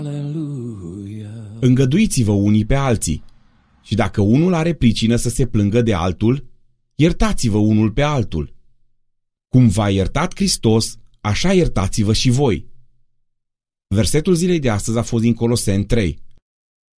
Îngăduiți-vă unii pe alții și dacă unul are pricină să se plângă de altul, iertați-vă unul pe altul. Cum v-a iertat Hristos, așa iertați-vă și voi. Versetul zilei de astăzi a fost din Coloseni 3.